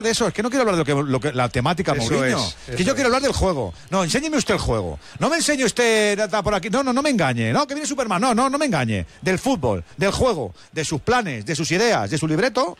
de eso, es que no quiero hablar de la temática Mourinho. Que yo quiero hablar del juego. No, enséñeme usted el juego. No me enseñe usted por aquí. No me engañe. No, que viene Superman. No me engañe. Del fútbol, del juego, de sus planes, de sus ideas, de su libreto.